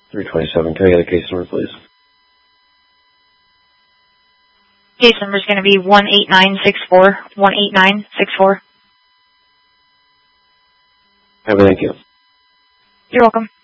327. Can I get a case number, please? Case number is going to be 18964. 18964. Thank you. You're welcome.